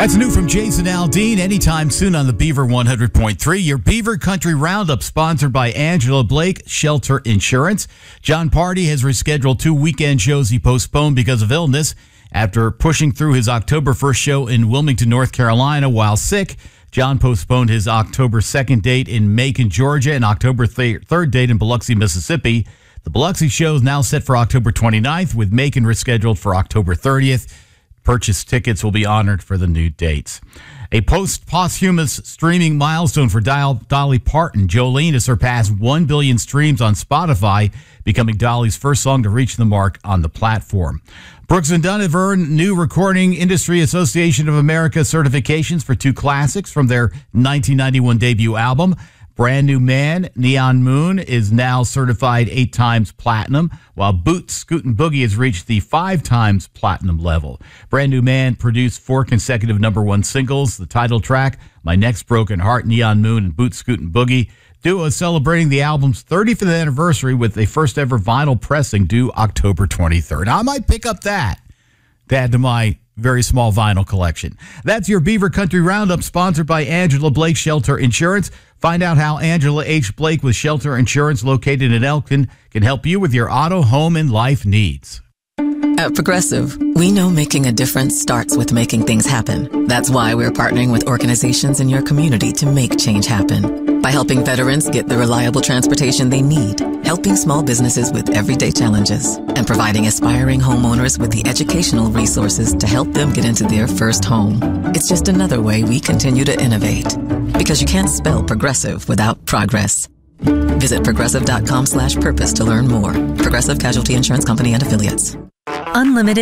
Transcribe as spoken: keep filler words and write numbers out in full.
That's new from Jason Aldean. Anytime soon on the Beaver one hundred point three. Your Beaver Country Roundup, sponsored by Angela Blake, Shelter Insurance. Jon Pardi has rescheduled two weekend shows he postponed because of illness. After pushing through his October first show in Wilmington, North Carolina while sick, Jon postponed his October second date in Macon, Georgia, and October third date in Biloxi, Mississippi. The Biloxi show is now set for October twenty-ninth, with Macon rescheduled for October thirtieth. Purchased tickets will be honored for the new dates. A post-posthumous streaming milestone for Dolly Parton. Jolene has surpassed one billion streams on Spotify, becoming Dolly's first song to reach the mark on the platform. Brooks and Dunn have earned new Recording Industry Association of America certifications for two classics from their nineteen ninety-one debut album. Brand New Man, Neon Moon, is now certified eight times platinum, while Boots, Scootin' Boogie has reached the five times platinum level. Brand New Man produced four consecutive number one singles. The title track, My Next Broken Heart, Neon Moon, and Boots, Scootin' Boogie. Duo is celebrating the album's thirtieth anniversary with a first ever vinyl pressing due October twenty-third. I might pick up that to add to my very small vinyl collection. That's your Beaver Country Roundup, sponsored by Angela Blake, Shelter Insurance. Find out how Angela H. Blake with Shelter Insurance, located in Elkton, can help you with your auto, home, and life needs. At Progressive, we know making a difference starts with making things happen. That's why we're partnering with organizations in your community to make change happen. By helping veterans get the reliable transportation they need, helping small businesses with everyday challenges, and providing aspiring homeowners with the educational resources to help them get into their first home. It's just another way we continue to innovate. Because you can't spell progressive without progress. Visit progressive.com slash purpose to learn more. Progressive Casualty Insurance Company and Affiliates. Unlimited